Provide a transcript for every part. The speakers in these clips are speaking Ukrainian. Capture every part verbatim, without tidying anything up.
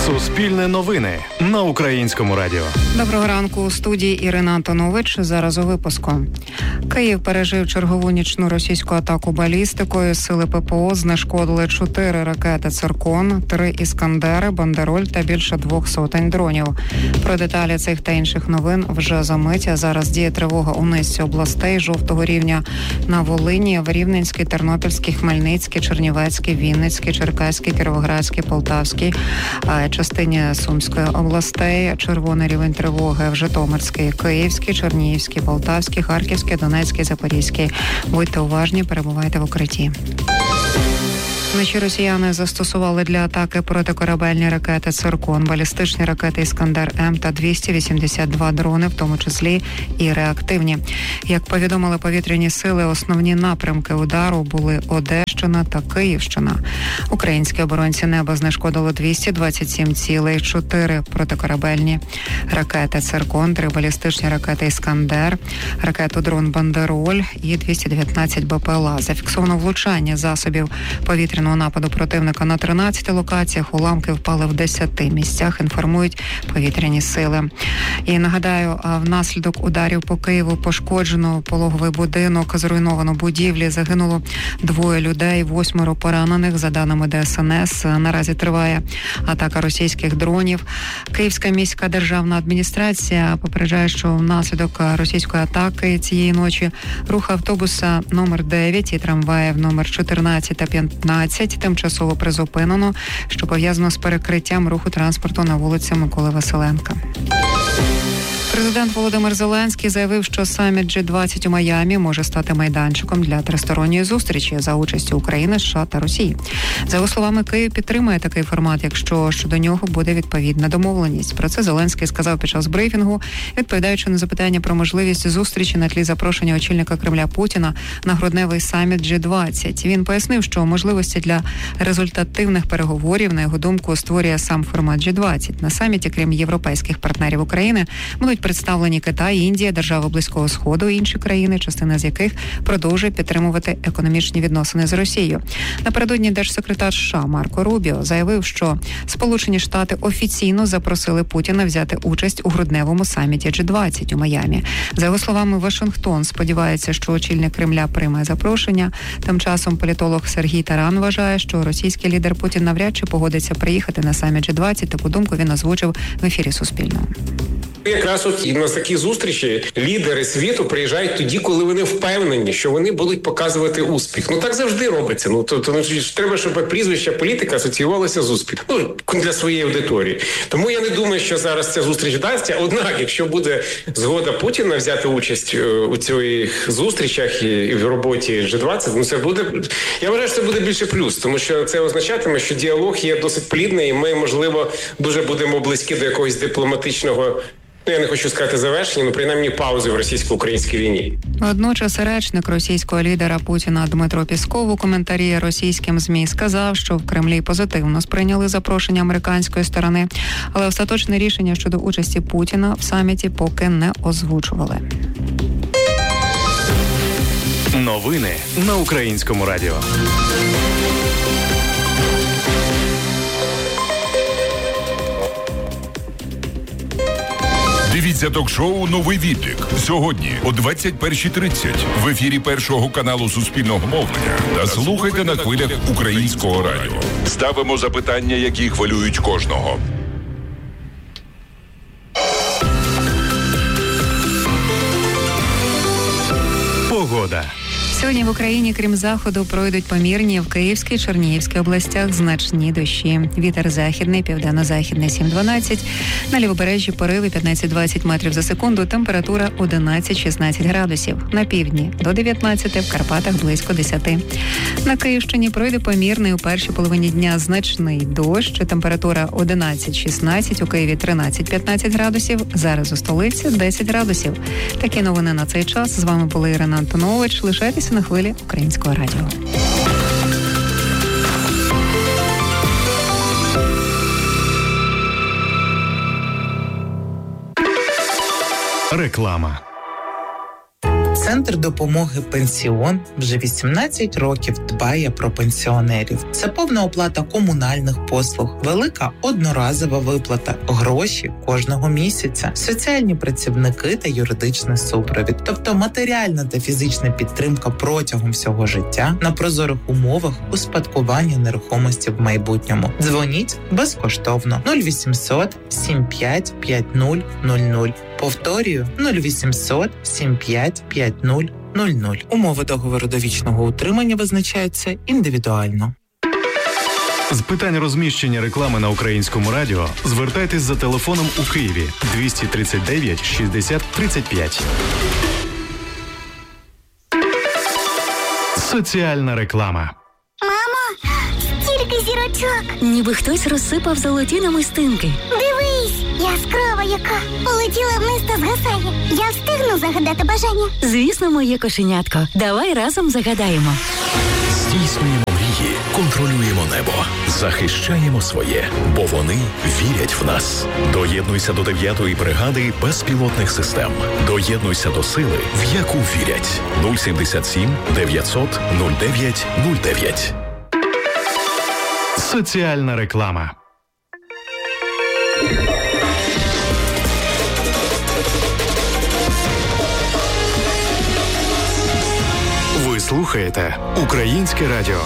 Суспільне новини на Українському радіо. Доброго ранку. У студії Ірина Антонович. Зараз у випуску. Київ пережив чергову нічну російську атаку балістикою. Сили ППО знешкодили чотири ракети «Циркон», три «Іскандери», «Бандероль» та більше двох сотень дронів. Про деталі цих та інших новин вже за мить. А зараз діє тривога у низці областей жовтого рівня на Волині, в Рівненській, Тернопільській, Хмельницькій, Чернівецькій, Вінницькій, Черкаській, Кіровоградській, Полтавській, частині Сумської областей. Червоний рівень тривоги в Житомирській, Київській, Чернігівській, Полтавській, Харківській, Донецькій, Запорізькій. Будьте уважні, перебувайте в укритті. Вночі росіяни застосували для атаки протикорабельні ракети «Циркон», балістичні ракети «Іскандер-М» та двісті вісімдесят два дрони, в тому числі і реактивні. Як повідомили повітряні сили, основні напрямки удару були Одещина та Київщина. Українські оборонці неба знешкодили двісті двадцять сім цілей, чотири протикорабельні ракети «Циркон», три балістичні ракети «Іскандер», ракету-дрон «Бандероль» і двісті дев'ятнадцять БПЛА. Зафіксовано влучання засобів повітряного нападу противника на тринадцяти локаціях. Уламки впали в десяти місцях, інформують повітряні сили. І нагадаю, внаслідок ударів по Києву пошкоджено пологовий будинок, зруйновано будівлі, загинуло двоє людей, восьмеро поранених. За даними ДСНС, наразі триває атака російських дронів. Київська міська державна адміністрація попереджає, що внаслідок російської атаки цієї ночі рух автобуса номер дев'ять і трамваїв номер чотирнадцять та п'ятнадцять тимчасово призупинено, що пов'язано з перекриттям руху транспорту на вулиці Миколи Василенка. Президент Володимир Зеленський заявив, що саміт джі двадцять у Майамі може стати майданчиком для тристоронньої зустрічі за участю України, США та Росії. За його словами, Київ підтримує такий формат, якщо щодо нього буде відповідна домовленість. Про це Зеленський сказав під час брифінгу, відповідаючи на запитання про можливість зустрічі на тлі запрошення очільника Кремля Путіна на грудневий саміт джі двадцять. Він пояснив, що можливості для результативних переговорів, на його думку, створює сам формат джі двадцять. На саміті, крім європейських партнерів України, будуть представлені Китай, Індія, держави Близького Сходу і інші країни, частина з яких продовжує підтримувати економічні відносини з Росією. Напередодні держсекретар США Марко Рубіо заявив, що Сполучені Штати офіційно запросили Путіна взяти участь у грудневому саміті джі двадцять у Майамі. За його словами, Вашингтон сподівається, що очільник Кремля прийме запрошення. Тим часом політолог Сергій Таран вважає, що російський лідер Путін навряд чи погодиться приїхати на саміт джі двадцять. Таку думку він озвучив в ефірі Суспільного. Якраз от на такі зустрічі лідери світу приїжджають тоді, коли вони впевнені, що вони будуть показувати успіх. Ну так завжди робиться. Ну то, то ну, треба, щоб прізвище політика асоціювалося з успіхом. Ну для своєї аудиторії. Тому я не думаю, що зараз ця зустріч вдасться. Однак, якщо буде згода Путіна взяти участь у цих зустрічах і в роботі джі двадцять, ну це буде. Я вважаю, що це буде більше плюс, тому що це означатиме, що діалог є досить плідний, і ми, можливо, дуже будемо близькі до якогось дипломатичного. Ну, я не хочу сказати завершення, але принаймні паузи в російсько-українській війні. Водночас речник російського лідера Путіна Дмитро Пісков у коментарі російським ЗМІ сказав, що в Кремлі позитивно сприйняли запрошення американської сторони, але остаточне рішення щодо участі Путіна в саміті поки не озвучували. Новини на Українському радіо. Дивіться ток-шоу «Новий відлік» сьогодні о двадцять перша тридцять в ефірі Першого каналу Суспільного мовлення та слухайте на хвилях Українського радіо. Ставимо запитання, які хвилюють кожного. Погода. Сьогодні в Україні, крім заходу, пройдуть помірні в Київській, Чернігівській областях значні дощі. Вітер західний, південно-західний сім-дванадцять. На лівобережжі пориви п'ятнадцять-двадцять метрів за секунду. Температура одинадцять-шістнадцять градусів. На півдні до дев'ятнадцяти, в Карпатах близько десяти. На Київщині пройде помірний у першій половині дня значний дощ. Температура одинадцять-шістнадцять, у Києві тринадцять-п'ятнадцять градусів. Зараз у столиці десять градусів. Такі новини на цей час. З вами була Ірина Антонович. Лишайтеся на хвилі Українського радіо. Реклама. Центр допомоги «Пенсіон» вже вісімнадцять років дбає про пенсіонерів. Це повна оплата комунальних послуг, велика одноразова виплата, гроші кожного місяця, соціальні працівники та юридичний супровід. Тобто матеріальна та фізична підтримка протягом всього життя на прозорих умовах успадкування нерухомості в майбутньому. Дзвоніть безкоштовно нуль вісімсот сім п'ять п'ять нуль нуль нуль. Повторюю, нуль вісімсот сім п'ять п'ять нуль нуль нуль. Умови договору довічного утримання визначаються індивідуально. З питань розміщення реклами на Українському радіо звертайтесь за телефоном у Києві двісті тридцять дев'ять шістдесят тридцять п'ять. Соціальна реклама. Мамо, стільки зірочок. Ніби хтось розсипав золоті намистинки. Дивись, яскрава яка. Полетіла вниз та згасає. Я встигну загадати бажання? Звісно, моє кошенятко. Давай разом загадаємо. Здійснюємо мрії, контролюємо небо, захищаємо своє, бо вони вірять в нас. Доєднуйся до дев'ятої бригади безпілотних систем. Доєднуйся до сили, в яку вірять. нуль сімдесят сім дев'ятсот нуль дев'ять нуль дев'ять. Соціальна реклама. Ви слухаєте Українське радіо.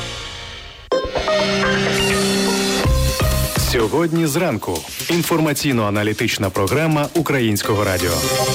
Сьогодні зранку. Інформаційно-аналітична програма Українського радіо.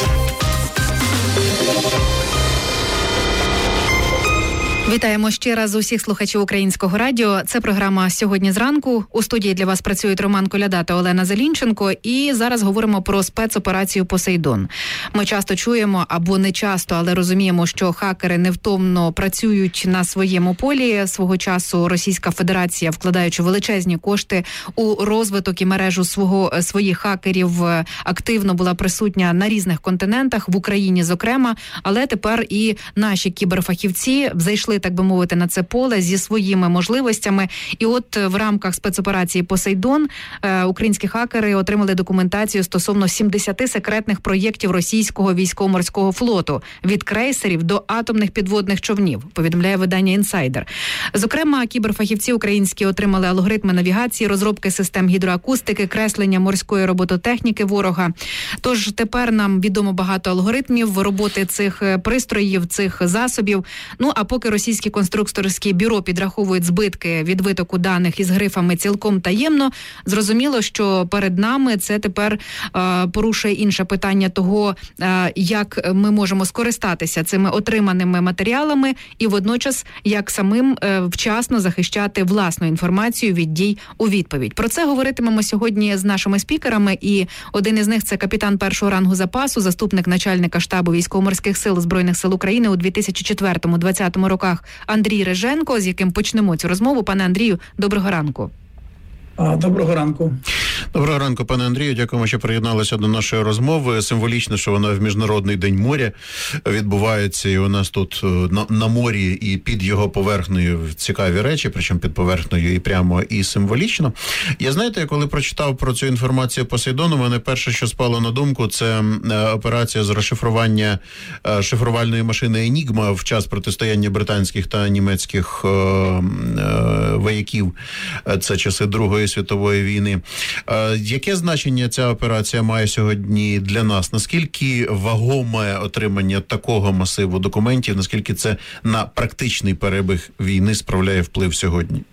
Вітаємо ще раз усіх слухачів Українського радіо. Це програма «Сьогодні зранку». У студії для вас працюють Роман Коляда та Олена Зелінченко. І зараз говоримо про спецоперацію «Посейдон». Ми часто чуємо, або не часто, але розуміємо, що хакери невтомно працюють на своєму полі. Свого часу Російська Федерація, вкладаючи величезні кошти у розвиток і мережу свого, своїх хакерів, активно була присутня на різних континентах, в Україні зокрема. Але тепер і наші кіберфахівці зайшли, так би мовити, на це поле зі своїми можливостями. І от в рамках спецоперації «Посейдон» е, українські хакери отримали документацію стосовно сімдесят секретних проєктів російського військово-морського флоту від крейсерів до атомних підводних човнів, повідомляє видання «Інсайдер». Зокрема, кіберфахівці українські отримали алгоритми навігації, розробки систем гідроакустики, креслення морської робототехніки ворога. Тож тепер нам відомо багато алгоритмів роботи цих пристроїв, цих засобів. Ну, а поки російські конструкторські бюро підраховують збитки від витоку даних із грифами цілком таємно, зрозуміло, що перед нами це тепер е, порушує інше питання того, е, як ми можемо скористатися цими отриманими матеріалами і водночас як самим е, вчасно захищати власну інформацію від дій у відповідь. Про це говоритимемо сьогодні з нашими спікерами, і один із них – це капітан першого рангу запасу, заступник начальника штабу військово-морських сил Збройних сил України у дві тисячі четвертому-двадцятому роках Андрій Риженко, з яким почнемо цю розмову. Пане Андрію, доброго ранку. Доброго ранку. Доброго ранку, пане Андрію. Дякуємо, що приєдналися до нашої розмови. Символічно, що вона в Міжнародний день моря відбувається, і у нас тут на, на морі і під його поверхнею цікаві речі, причому під поверхнею і прямо, і символічно. Я, знаєте, коли прочитав про цю інформацію Посейдону, мене перше, що спало на думку, це операція з розшифрування шифрувальної машини «Енігма» в час протистояння британських та німецьких е, е, вояків. Це часи Другої світової війни. Яке значення ця операція має сьогодні для нас? Наскільки вагоме отримання такого масиву документів, наскільки це на практичний перебіг війни справляє вплив сьогодні?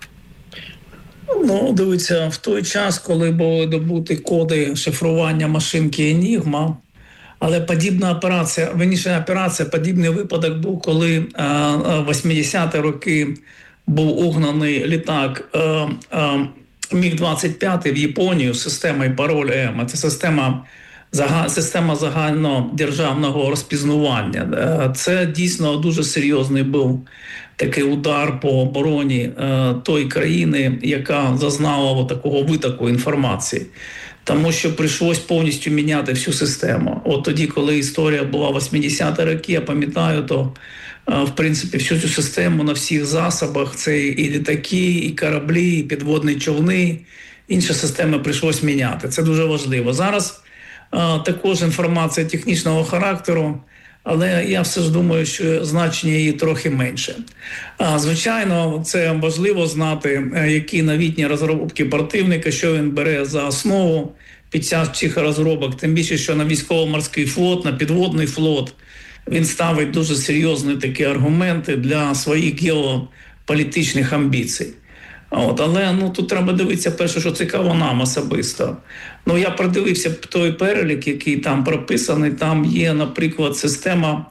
Ну, дивіться, в той час, коли були добуті коди шифрування машинки «Енігма», але подібна операція, вірніше операція, подібний випадок був, коли в восьмидесяті роки був угнаний літак е, е, Міг двадцять п'ять в Японію з системою пароль-М. Це система, зага, система загальнодержавного розпізнавання. Це дійсно дуже серйозний був такий удар по обороні е, тої країни, яка зазнала такого витоку інформації. Тому що прийшлось повністю міняти всю систему. От тоді, коли історія була восьмидесяті роки, я пам'ятаю, то в принципі всю цю систему на всіх засобах, це і літаки, і кораблі, і підводні човни, інші системи прийшлось міняти. Це дуже важливо. Зараз також інформація технічного характеру, але я все ж думаю, що значення її трохи менше. А, звичайно, це важливо знати, які новітні розробки противника, що він бере за основу під час цих розробок, тим більше, що на військово-морський флот, на підводний флот він ставить дуже серйозні такі аргументи для своїх геополітичних амбіцій. От, але ну, тут треба дивитися, перше, що цікаво нам особисто. Ну, я продивився той перелік, який там прописаний. Там є, наприклад, система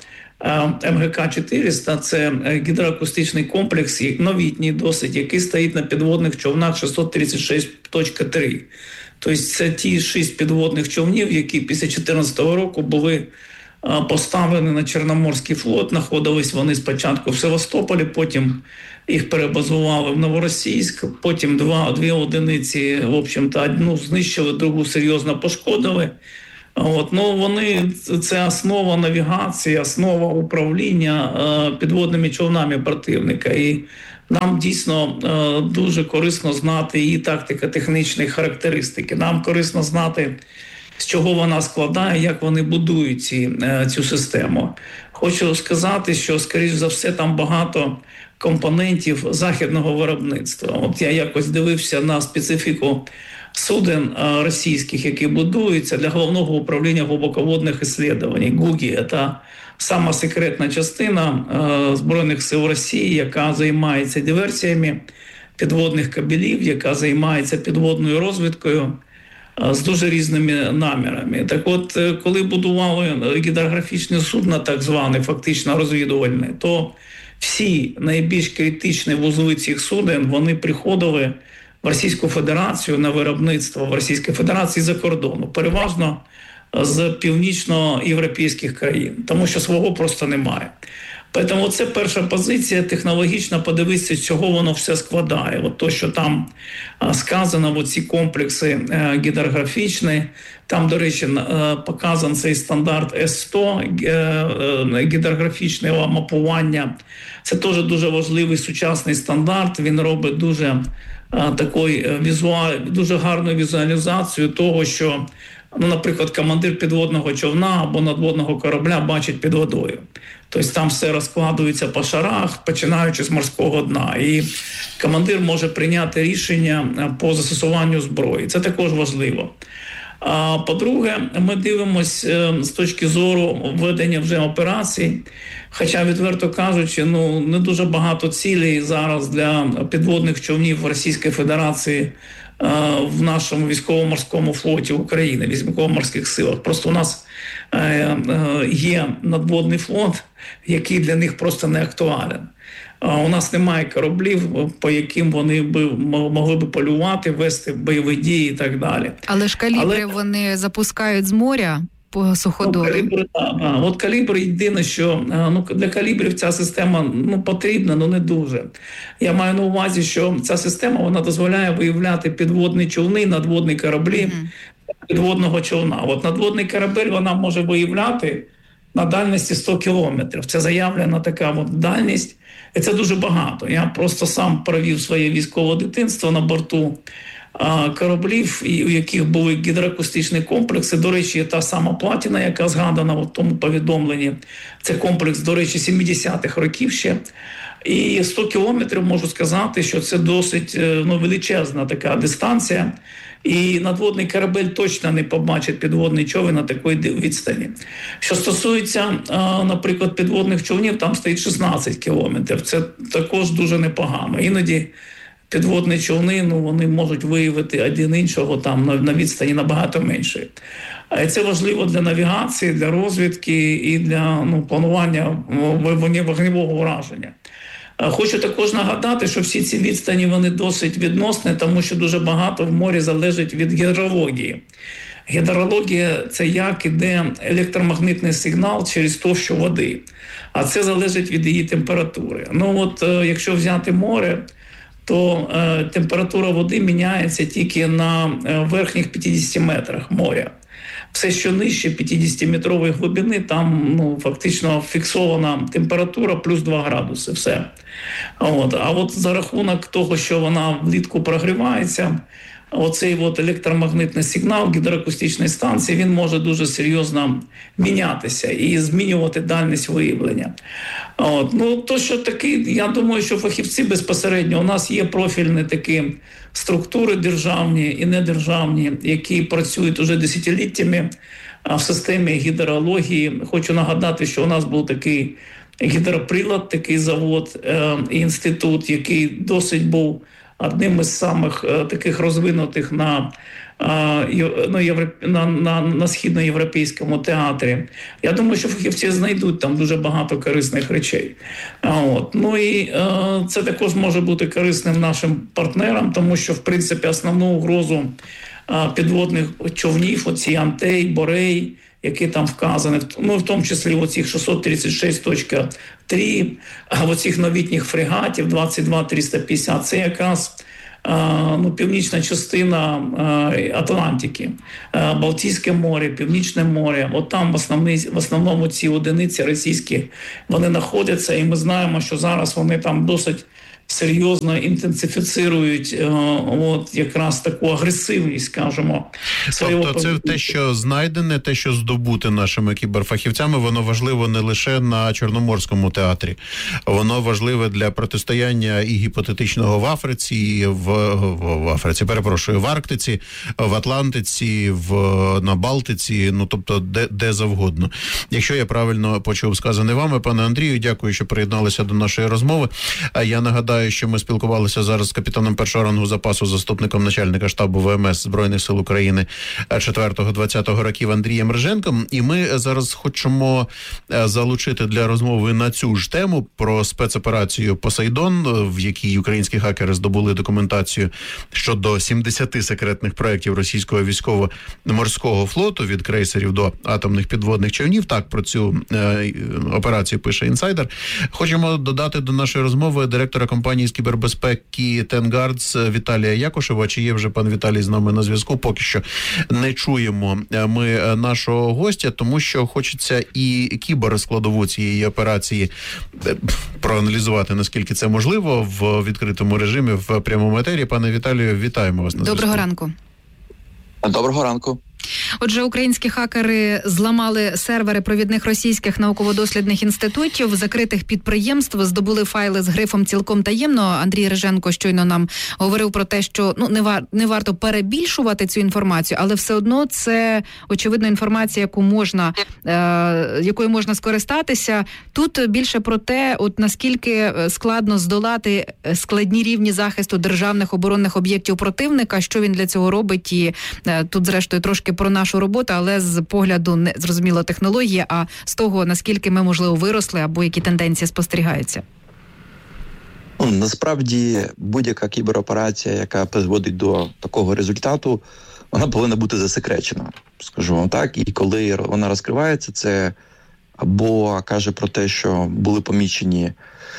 Ем Ге Ка чотириста, це гідроакустичний комплекс, новітній досить, який стоїть на підводних човнах шістсот тридцять шість точка три. Тобто це ті шість підводних човнів, які після дві тисячі чотирнадцятого року були поставлені на Чорноморський флот. Знаходились вони спочатку в Севастополі, потім їх перебазували в Новоросійськ, потім два, дві одиниці, в общем-то, одну знищили, другу серйозно пошкодили. От, ну, вони, це основа навігації, основа управління е, підводними човнами противника. І нам дійсно е, дуже корисно знати її тактико-технічні характеристики. Нам корисно знати, з чого вона складає, як вони будують ці, е, цю систему. Хочу сказати, що, скоріш за все, там багато компонентів західного виробництва. От я якось дивився на специфіку суден російських, які будуються для Головного управління глибоководних іслідувань. ГУГІ – це сама секретна частина Збройних сил Росії, яка займається диверсіями підводних кабелів, яка займається підводною розвідкою з дуже різними намірами. Так от, коли будували гідрографічні судна, так звані, фактично розвідувальні, то всі найбільш критичні вузли цих суден, вони приходили в Російську Федерацію на виробництво в Російській Федерації за кордону, переважно з північноєвропейських країн, тому що свого просто немає. Тому це перша позиція, технологічно подивитися, з чого воно все складає. От то, що там сказано, от ці комплекси гідрографічні, там, до речі, показаний цей стандарт Ес сто гідрографічного мапування. Це теж дуже важливий сучасний стандарт, він робить дуже такий візуаль, дуже гарну візуалізацію того, що, ну, наприклад, командир підводного човна або надводного корабля бачить під водою. Тобто там все розкладується по шарах, починаючи з морського дна. І командир може прийняти рішення по застосуванню зброї. Це також важливо. А по-друге, ми дивимося з точки зору ведення вже операцій. Хоча, відверто кажучи, ну, не дуже багато цілей зараз для підводних човнів Російської Федерації в нашому військово-морському флоті України, військово-морських силах. Просто у нас є надводний флот, який для них просто не актуален. У нас немає кораблів, по яким вони б могли б полювати, вести бойові дії і так далі. Але ж калібри Але... вони запускають з моря по суходолу. Ну, калібри, так. А, от калібр єдине, що ну, для калібрів ця система ну, потрібна, але не дуже. Я маю на увазі, що ця система вона дозволяє виявляти підводні човни, надводні кораблі mm-hmm. підводного човна. От надводний корабель вона може виявляти на дальності сто кілометрів. Це заявлена така от дальність. І це дуже багато. Я просто сам провів своє військове дитинство на борту а, кораблів, і, у яких були гідроакустичні комплекси. До речі, та сама платіна, яка згадана в тому повідомленні. Це комплекс, до речі, сімдесятих років ще. І сто кілометрів, можу сказати, що це досить ну, величезна така дистанція. І надводний корабель точно не побачить підводний човен на такій відстані. Що стосується, наприклад, підводних човнів, там стоїть шістнадцять кілометрів. Це також дуже непогано. Іноді підводні човни, ну, вони можуть виявити один іншого там на, на відстані набагато менше. А це важливо для навігації, для розвідки і для ну, планування вогневого враження. Хочу також нагадати, що всі ці відстані вони досить відносні, тому що дуже багато в морі залежить від гідрології. Гідрологія – це як іде електромагнітний сигнал через товщу води, а це залежить від її температури. Ну от якщо взяти море, то е, температура води міняється тільки на верхніх п'ятдесят метрах моря. Все, що нижче п'ятдесятиметрової глибини, там ну, фактично фіксована температура плюс два градуси. Все. От. А от за рахунок того, що вона влітку прогрівається, оцей от електромагнітний сигнал гідроакустичної станції, він може дуже серйозно мінятися і змінювати дальність виявлення. От. Ну, то, що такі, я думаю, що фахівці безпосередньо, у нас є профільні такі структури державні і недержавні, які працюють уже десятиліттями в системі гідрології. Хочу нагадати, що у нас був такий гідроприлад, такий завод, е, інститут, який досить був одним із самих е, таких розвинутих на, е, ну, європ... на, на, на східноєвропейському театрі. Я думаю, що фахівці знайдуть там дуже багато корисних речей. От. Ну і е, це також може бути корисним нашим партнерам, тому що, в принципі, основну угрозу е, підводних човнів, оці Антей, Борей, які там вказані, ну, в тому числі оцих шістсот тридцять шість три, а оцих новітніх фрегатів двадцять два триста п'ятдесят, це якраз ну, північна частина Атлантики, Балтійське море, Північне море. От там в, основні, в основному ці одиниці російські, вони знаходяться, і ми знаємо, що зараз вони там досить серйозно інтенсифіцирують от якраз таку агресивність, скажімо. Тобто це те, що знайдене, те, що здобуте нашими кіберфахівцями, воно важливо не лише на Чорноморському театрі. Воно важливе для протистояння і гіпотетичного в Африці, і в, в Африці, перепрошую, в Арктиці, в Атлантиці, в, на Балтиці, ну, тобто де, де завгодно. Якщо я правильно почув сказане вами, пане Андрію, дякую, що приєдналися до нашої розмови. Я нагадаю, що ми спілкувалися зараз з капітаном першого рангу запасу, заступником начальника штабу ВМС Збройних сил України четвертого-двадцятого років Андрієм Риженком. І ми зараз хочемо залучити для розмови на цю ж тему про спецоперацію «Посейдон», в якій українські хакери здобули документацію щодо сімдесяти секретних проєктів російського військово-морського флоту від крейсерів до атомних підводних човнів. Так, про цю е, операцію пише «Інсайдер». Хочемо додати до нашої розмови директора компанії з кібербезпеки Тенгардс Віталія Якушева. Чи є вже пан Віталій з нами на зв'язку? Поки що не чуємо ми нашого гостя, тому що хочеться і кіберскладову цієї операції проаналізувати, наскільки це можливо, в відкритому режимі, в прямому етері. Пане Віталію, вітаємо вас на зв'язку. Доброго ранку. Доброго ранку. Отже, українські хакери зламали сервери провідних російських науково-дослідних інститутів, закритих підприємств, здобули файли з грифом «цілком таємно». Андрій Риженко щойно нам говорив про те, що ну не, вар, не варто перебільшувати цю інформацію, але все одно це, очевидно, інформація, яку можна, е, якою можна скористатися. Тут більше про те, от наскільки складно здолати складні рівні захисту державних оборонних об'єктів противника, що він для цього робить, і е, тут, зрештою, трошки про нашу роботу, але з погляду не зрозуміло технології, а з того, наскільки ми, можливо, виросли або які тенденції спостерігаються. Насправді, будь-яка кібероперація, яка призводить до такого результату, вона повинна бути засекречена, скажу вам так. І коли вона розкривається, це або каже про те, що були помічені,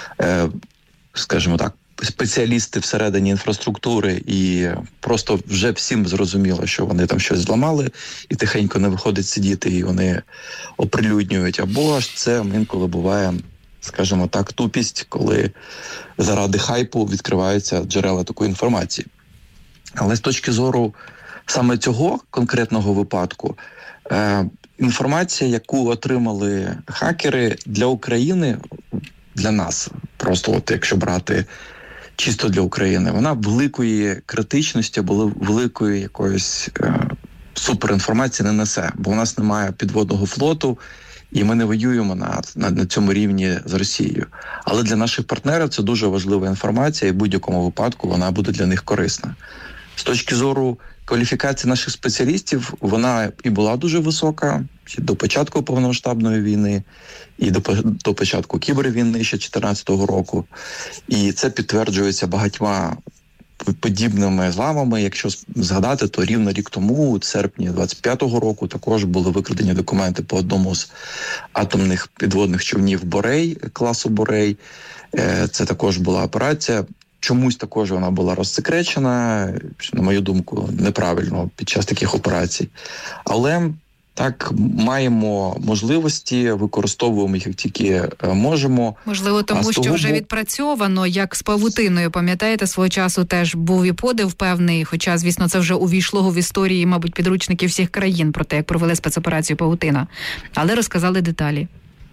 скажімо так, спеціалісти всередині інфраструктури, і просто вже всім зрозуміло, що вони там щось зламали, і тихенько не виходить сидіти, і вони оприлюднюють. Або ж це інколи буває, скажімо так, тупість, коли заради хайпу відкриваються джерела такої інформації. Але з точки зору саме цього конкретного випадку, е, інформація, яку отримали хакери для України, для нас, просто от якщо брати чисто для України, вона великої критичності або великої якоїсь е, суперінформації не несе, бо у нас немає підводного флоту, і ми не воюємо на, на, на цьому рівні з Росією. Але для наших партнерів це дуже важлива інформація, і в будь-якому випадку вона буде для них корисна. З точки зору кваліфікації наших спеціалістів, вона і була дуже висока до початку повномасштабної війни, і до, до початку кібервійни ще дві тисячі чотирнадцятого року. І це підтверджується багатьма подібними зламами. Якщо згадати, то рівно рік тому, у серпні двадцять п'ятого року, також були викрадені документи по одному з атомних підводних човнів «Борей», класу «Борей». Це також була операція. Чомусь також вона була розсекречена, на мою думку, неправильно під час таких операцій. Але Так, маємо можливості, використовуємо їх як тільки можемо. Можливо, тому що вже відпрацьовано, як з павутиною. Пам'ятаєте, свого часу теж був і подив певний, хоча, звісно, це вже увійшло в історії, мабуть, підручників всіх країн про те, як провели спецоперацію «Павутина». Але розказали деталі.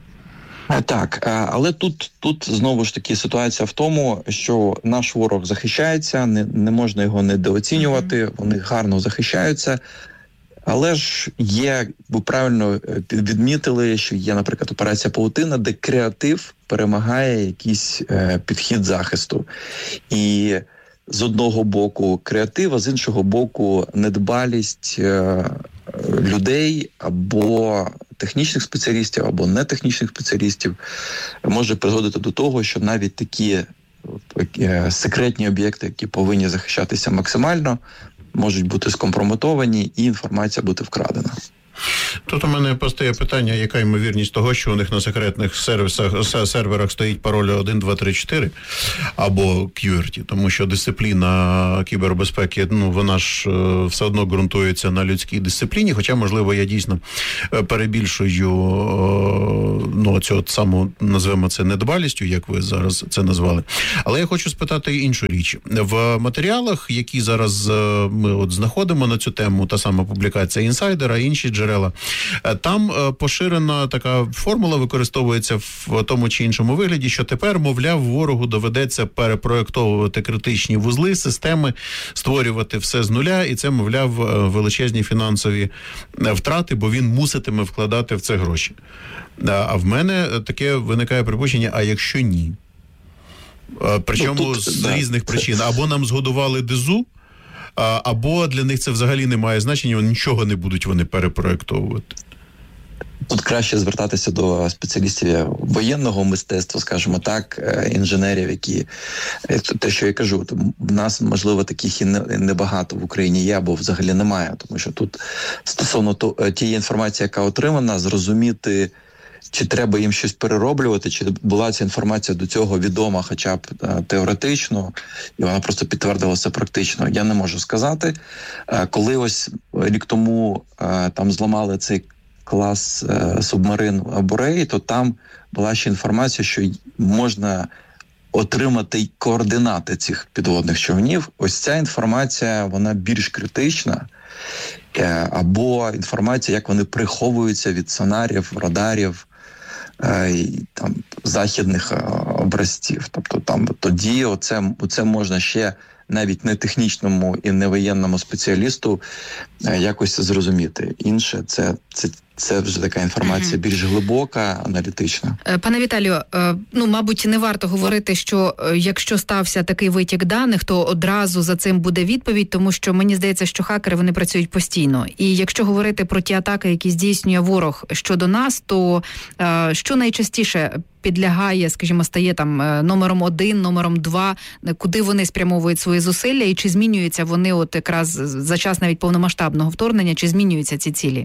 Так, але тут, тут знову ж таки ситуація в тому, що наш ворог захищається, не, не можна його недооцінювати, mm-hmm. вони гарно захищаються. Але ж є, ви правильно відмітили, що є, наприклад, операція «Павутина», де креатив перемагає якийсь е, підхід захисту. І з одного боку креатив, а з іншого боку недбалість е, людей або технічних спеціалістів, або нетехнічних спеціалістів може призводити до того, що навіть такі е, секретні об'єкти, які повинні захищатися максимально, можуть бути скомпрометовані і інформація бути вкрадена. Тут у мене постає питання, яка ймовірність того, що у них на секретних сервісах, серверах стоїть пароль один, два, три, чотири або кью ар ті, тому що дисципліна кібербезпеки, ну, вона ж все одно ґрунтується на людській дисципліні, хоча, можливо, я дійсно перебільшую, ну, цю от саму, назвемо це недбалістю, як ви зараз це назвали. Але я хочу спитати іншу річ. В матеріалах, які зараз ми от знаходимо на цю тему, та сама публікація інсайдера, інші джерела, там поширена така формула, використовується в тому чи іншому вигляді, що тепер, мовляв, ворогу доведеться перепроєктовувати критичні вузли, системи, створювати все з нуля, і це, мовляв, величезні фінансові втрати, бо він муситиме вкладати в це гроші. А в мене таке виникає припущення, а якщо ні? Причому ну, тут, з да, різних це... причин. Або нам згодували дезу, або для них це взагалі не має значення, нічого не будуть вони перепроєктовувати. Тут краще звертатися до спеціалістів воєнного мистецтва, скажімо так, інженерів, які, те, що я кажу, в нас, можливо, таких і небагато в Україні є, або взагалі немає, тому що тут стосовно тієї інформації, яка отримана, зрозуміти, чи треба їм щось перероблювати, чи була ця інформація до цього відома хоча б теоретично, і вона просто підтвердилася практично. Я не можу сказати. Коли ось рік тому там зламали цей клас субмарин Борей, то там була ще інформація, що можна отримати координати цих підводних човнів. Ось ця інформація, вона більш критична, або інформація, як вони приховуються від сонарів, радарів, і, там, західних образців. Тобто там тоді оце, оце можна ще навіть не технічному і не воєнному спеціалісту якось зрозуміти. Інше це, це, це вже така інформація mm-hmm. більш глибока, аналітична. Пане Віталію, ну, мабуть, не варто говорити, що якщо стався такий витік даних, то одразу за цим буде відповідь, тому що мені здається, що хакери, вони працюють постійно. І якщо говорити про ті атаки, які здійснює ворог щодо нас, то що найчастіше підлягає, скажімо, стає там номером один, номером два, куди вони спрямовують свої зусилля, і чи змінюються вони от якраз за час навіть повномасштабного вторгнення, чи змінюються ці цілі?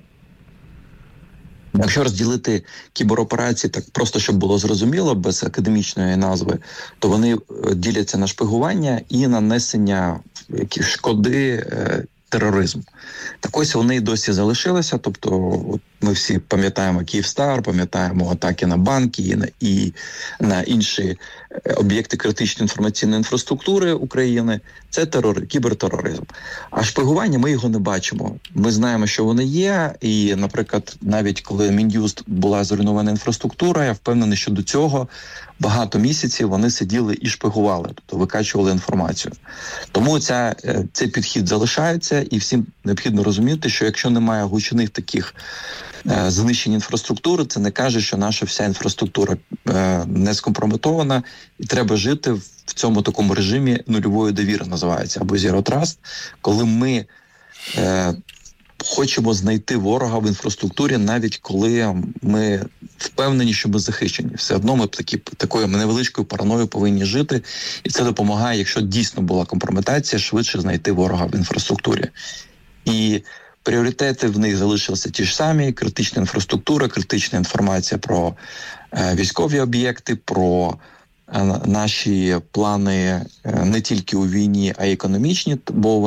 Якщо розділити кібероперації так просто, щоб було зрозуміло, без академічної назви, то вони діляться на шпигування і нанесення якісь шкоди е, тероризму. Так ось вони й досі залишилися, тобто ми всі пам'ятаємо Київстар, пам'ятаємо атаки на банки і на, і на інші об'єкти критичної інформаційної інфраструктури України. Це терор, кібертероризм. А шпигування, ми його не бачимо. Ми знаємо, що вони є, і, наприклад, навіть коли Мін'юст була зруйнована інфраструктура, я впевнений, що до цього багато місяців вони сиділи і шпигували, тобто викачували інформацію. Тому ця, цей підхід залишається, і всім необхідно розуміти, що якщо немає гучних таких е, знищень інфраструктури, це не каже, що наша вся інфраструктура е, не скомпрометована, і треба жити в цьому такому режимі нульової довіри, називається, або Zero Trust, коли ми е, хочемо знайти ворога в інфраструктурі, навіть коли ми впевнені, що ми захищені. Все одно ми такі, такою невеличкою параною повинні жити, і це допомагає, якщо дійсно була компрометація, швидше знайти ворога в інфраструктурі. І пріоритети в них залишилися ті ж самі: критична інфраструктура, критична інформація про е, військові об'єкти, про е, наші плани е, не тільки у війні, а й економічні, бо вони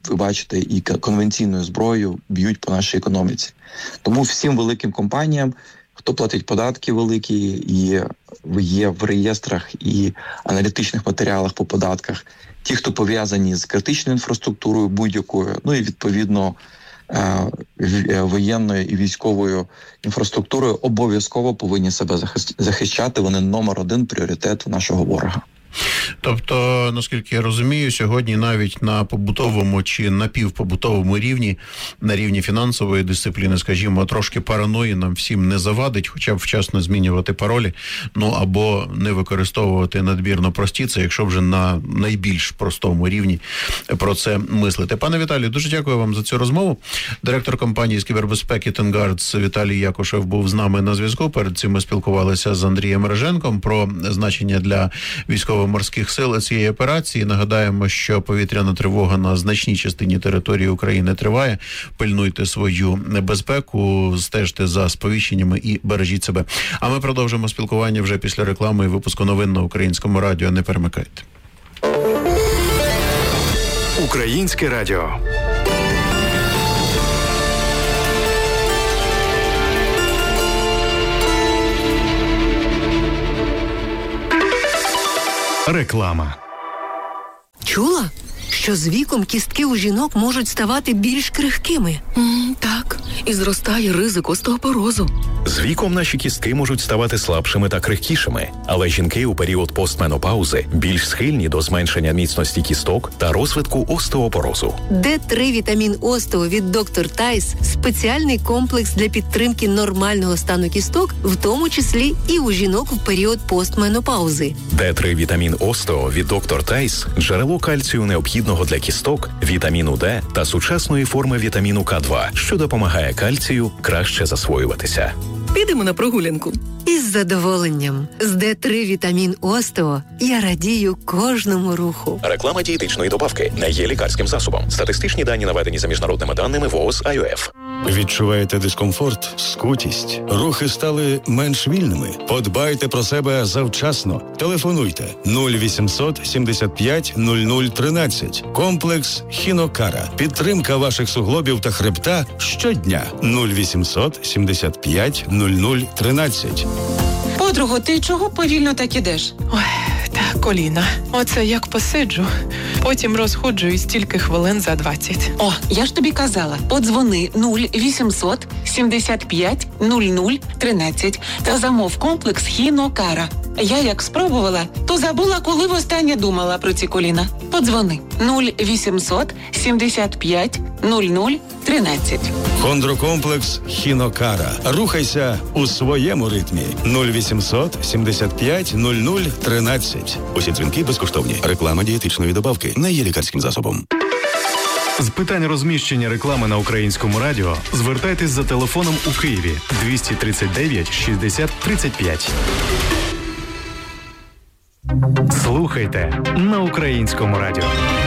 ви бачите, і конвенційною зброєю б'ють по нашій економіці. Тому всім великим компаніям, хто платить податки великі і є в реєстрах і аналітичних матеріалах по податках, ті, хто пов'язані з критичною інфраструктурою будь-якою, ну і відповідно воєнною і військовою інфраструктурою, обов'язково повинні себе захищати. Вони номер один пріоритет нашого ворога. Тобто, наскільки я розумію, сьогодні навіть на побутовому чи напівпобутовому рівні, на рівні фінансової дисципліни, скажімо, трошки параної нам всім не завадить, хоча б вчасно змінювати паролі, ну або не використовувати надмірно прості, це якщо вже на найбільш простому рівні про це мислити. Пане Віталію, дуже дякую вам за цю розмову. Директор компанії з кібербезпеки Тенгардс Віталій Якушев був з нами на зв'язку. Перед цим ми спілкувалися з Андрієм Реженком про значення для військово-морських сил цієї операції. Нагадаємо, що повітряна тривога на значній частині території України триває. Пильнуйте свою безпеку, стежте за сповіщеннями і бережіть себе. А ми продовжимо спілкування вже після реклами і випуску новин на Українському радіо. Не перемикайте. Українське радіо. Реклама. Чула, що з віком кістки у жінок можуть ставати більш крихкими? Mm, так, і зростає ризик остеопорозу. З віком наші кістки можуть ставати слабшими та крихкішими, але жінки у період постменопаузи більш схильні до зменшення міцності кісток та розвитку остеопорозу. Д три вітамін Остео від доктор Тайс – спеціальний комплекс для підтримки нормального стану кісток, в тому числі і у жінок в період постменопаузи. Д три вітамін Остео від доктор Тайс – джерело кальцію необхідного для кісток, вітаміну Д та сучасної форми вітаміну К два, що допомагає кальцію краще засвоюватися. Підемо на прогулянку. Із задоволенням. З Д три вітамін Остео я радію кожному руху. Реклама дієтичної добавки не є лікарським засобом. Статистичні дані наведені за міжнародними даними ВООЗ ай о еф. Відчуваєте дискомфорт, скутість? Рухи стали менш вільними? Подбайте про себе завчасно. Телефонуйте нуль вісімсот сімдесят п'ять нуль нуль тринадцять. Комплекс Хінокара. Підтримка ваших суглобів та хребта щодня. нуль вісімсот сімдесят п'ять нуль нуль тринадцять. Подруго, ти чого повільно так ідеш? Ой, та коліна. Оце як посиджу, потім розходжуюсь тільки хвилин за двадцять. О, я ж тобі казала, подзвони нуль вісімсот сімдесят п'ять нуль нуль тринадцять та замов комплекс Хінокара. Я як спробувала, то забула, коли востаннє думала про ці коліна. Подзвони нуль вісімсот сімдесят п'ять нуль нуль тринадцять. Хондрокомплекс Хінокара. Рухайся у своєму ритмі. нуль вісімсот сімдесят п'ять нуль нуль тринадцять. Усі дзвінки безкоштовні. Реклама дієтичної добавки не є лікарським засобом. З питань розміщення реклами на Українському радіо звертайтесь за телефоном у Києві двісті тридцять дев'ять шістдесят тридцять п'ять. Слухайте на Українському радіо.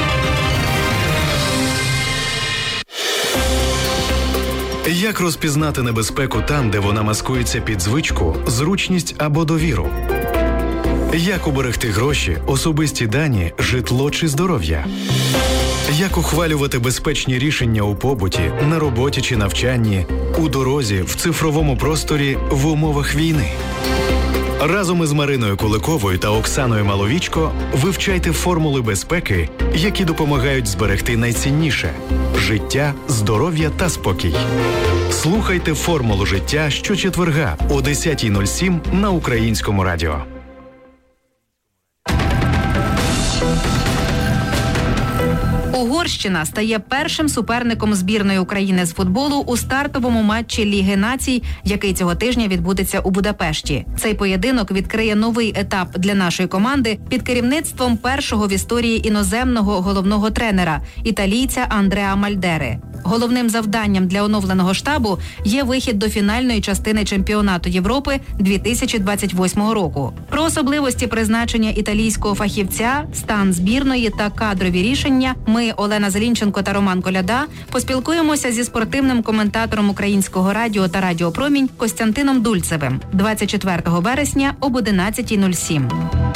Як розпізнати небезпеку там, де вона маскується під звичку, зручність або довіру? Як уберегти гроші, особисті дані, житло чи здоров'я? Як ухвалювати безпечні рішення у побуті, на роботі чи навчанні, у дорозі, в цифровому просторі, в умовах війни? Разом із Мариною Куликовою та Оксаною Маловічко вивчайте формули безпеки, які допомагають зберегти найцінніше – життя, здоров'я та спокій. Слухайте «Формулу життя» щочетверга о десята нуль сім на Українському радіо. Угорщина стає першим суперником збірної України з футболу у стартовому матчі Ліги націй, який цього тижня відбудеться у Будапешті. Цей поєдинок відкриє новий етап для нашої команди під керівництвом першого в історії іноземного головного тренера – італійця Андреа Мальдери. Головним завданням для оновленого штабу є вихід до фінальної частини чемпіонату Європи дві тисячі двадцять восьмого року. Про особливості призначення італійського фахівця, стан збірної та кадрові рішення ми, Олена Зелінченко та Роман Коляда, поспілкуємося зі спортивним коментатором Українського радіо та Радіо Промінь Костянтином Дульцевим двадцять четвертого вересня об одинадцята нуль сім.